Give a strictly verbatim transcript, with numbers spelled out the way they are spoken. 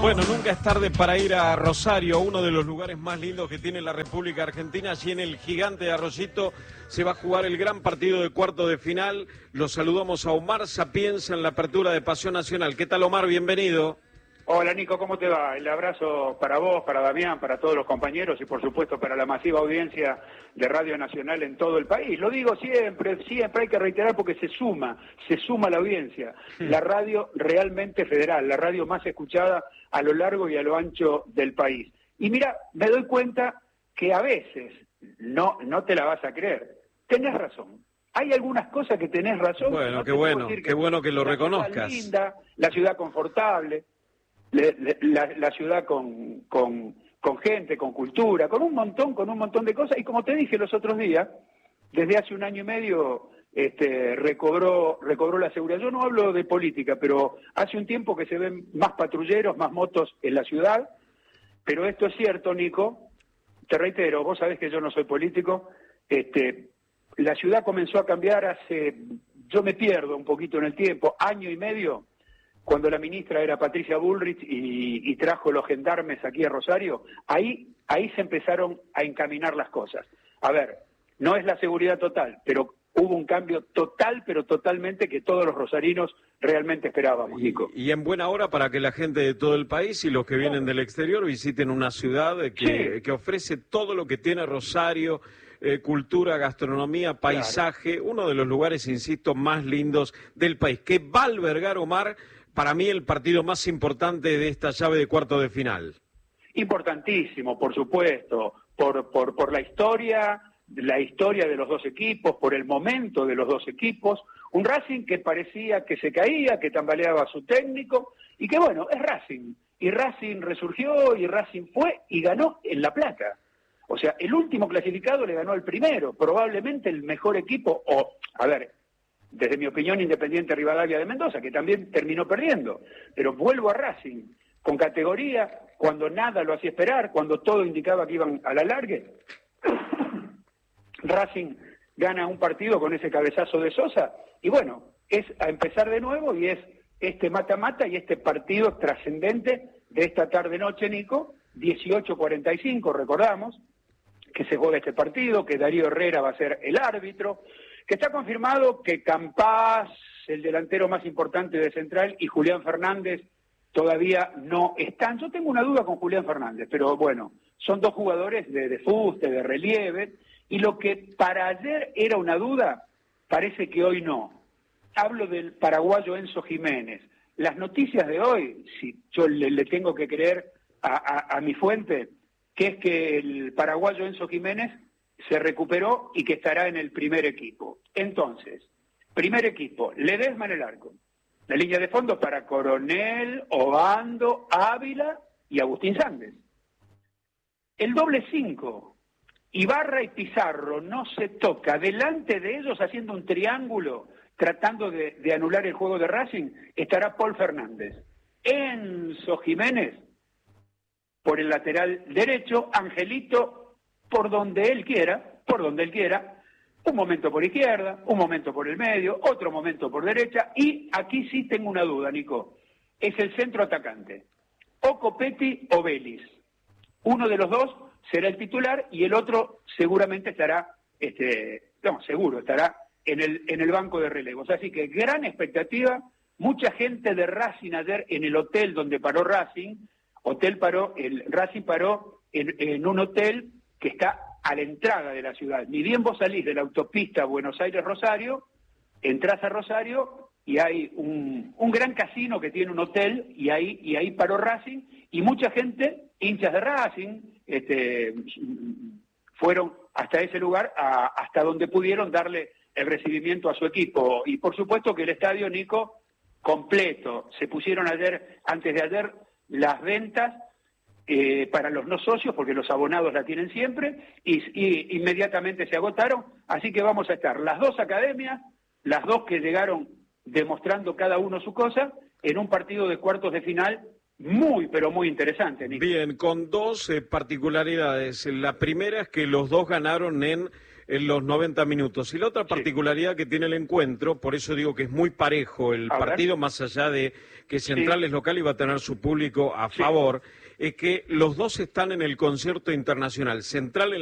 Bueno, nunca es tarde para ir a Rosario, uno de los lugares más lindos que tiene la República Argentina. Allí en el Gigante de Arroyito se va a jugar el gran partido de cuarto de final. Los saludamos a Omar Sapienza en la apertura de Pasión Nacional. ¿Qué tal, Omar? Bienvenido. Hola, Nico, ¿cómo te va? El abrazo para vos, para Damián, para todos los compañeros y, por supuesto, para la masiva audiencia de Radio Nacional en todo el país. Lo digo siempre, siempre hay que reiterar porque se suma, se suma la audiencia. La radio realmente federal, la radio más escuchada a lo largo y a lo ancho del país. Y mira, me doy cuenta que a veces, no, no te la vas a creer, tenés razón. Hay algunas cosas que tenés razón. Bueno, no qué bueno, qué que bueno que lo reconozcas. La ciudad linda, la ciudad confortable. La, la ciudad con, con, con gente, con cultura, con un montón, con un montón de cosas. Y como te dije los otros días, desde hace un año y medio este, recobró, recobró la seguridad. Yo no hablo de política, pero hace un tiempo que se ven más patrulleros, más motos en la ciudad. Pero esto es cierto, Nico, te reitero, vos sabés que yo no soy político. Este, la ciudad comenzó a cambiar hace, yo me pierdo un poquito en el tiempo, año y medio, cuando la ministra era Patricia Bullrich y, y trajo los gendarmes aquí a Rosario. Ahí, ahí se empezaron a encaminar las cosas. A ver, no es la seguridad total, pero hubo un cambio total, pero totalmente que todos los rosarinos realmente esperábamos, Nico. Y, y en buena hora para que la gente de todo el país y los que vienen del exterior visiten una ciudad que, sí. que ofrece todo lo que tiene Rosario, eh, cultura, gastronomía, paisaje, claro. Uno de los lugares, insisto, más lindos del país, que va a albergar, Omar, para mí el partido más importante de esta llave de cuarto de final. Importantísimo, por supuesto, por, por, por la historia, la historia de los dos equipos, por el momento de los dos equipos. Un Racing que parecía que se caía, que tambaleaba a su técnico, y que bueno, es Racing. Y Racing resurgió, y Racing fue y ganó en La Plata. O sea, el último clasificado le ganó al primero, probablemente el mejor equipo, o, a ver, desde mi opinión, Independiente Rivadavia de Mendoza, que también terminó perdiendo. Pero vuelvo a Racing, con categoría, cuando nada lo hacía esperar, cuando todo indicaba que iban a la largue. Racing gana un partido con ese cabezazo de Sosa, y bueno, es a empezar de nuevo, y es este mata-mata y este partido trascendente de esta tarde-noche, Nico, dieciocho cuarenta y cinco, recordamos, que se juega este partido, que Darío Herrera va a ser el árbitro, que está confirmado que Campás, el delantero más importante de Central, y Julián Fernández todavía no están. Yo tengo una duda con Julián Fernández, pero bueno, son dos jugadores de, de fuste, de relieve, y lo que para ayer era una duda, parece que hoy no. Hablo del paraguayo Enzo Jiménez. Las noticias de hoy, si yo le, le tengo que creer a, a, a mi fuente, que es que el paraguayo Enzo Jiménez se recuperó y que estará en el primer equipo. Entonces, primer equipo, Ledesma en el arco. La línea de fondo para Coronel, Obando, Ávila y Agustín Sández. El doble cinco, Ibarra y Pizarro no se toca. Delante de ellos, haciendo un triángulo, tratando de, de anular el juego de Racing, estará Paul Fernández. Enzo Jiménez por el lateral derecho, Angelito por donde él quiera, por donde él quiera, un momento por izquierda, un momento por el medio, otro momento por derecha, y aquí sí tengo una duda, Nico, es el centro atacante, o Copetti o Vélez. Uno de los dos será el titular y el otro seguramente estará, este, no, seguro, estará en el, en el banco de relevos. Así que gran expectativa, mucha gente de Racing ayer en el hotel donde paró Racing, hotel paró, el Racing paró en, en un hotel que está a la entrada de la ciudad. Ni bien vos salís de la autopista Buenos Aires-Rosario, entrás a Rosario y hay un, un gran casino que tiene un hotel y ahí, y ahí paró Racing y mucha gente, hinchas de Racing, este, fueron hasta ese lugar, a, hasta donde pudieron darle el recibimiento a su equipo. Y por supuesto que el estadio, Nico, completo. Se pusieron ayer, antes de ayer, las ventas Eh, para los no socios, porque los abonados la tienen siempre, y, y inmediatamente se agotaron, así que vamos a estar las dos academias, las dos que llegaron demostrando cada uno su cosa, en un partido de cuartos de final muy, pero muy interesante, Nico. Bien, con dos eh, particularidades. La primera es que los dos ganaron en en los noventa minutos. Y la otra particularidad sí. que tiene el encuentro, por eso digo que es muy parejo el a partido, ver. más allá de que Central sí. es local y va a tener su público a sí. favor, es que los dos están en el concierto internacional. Central en